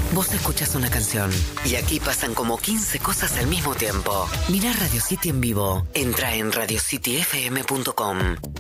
Vos escuchás una canción y aquí pasan como 15 cosas al mismo tiempo. Mirá Radio City en vivo. Entra en radiocityfm.com.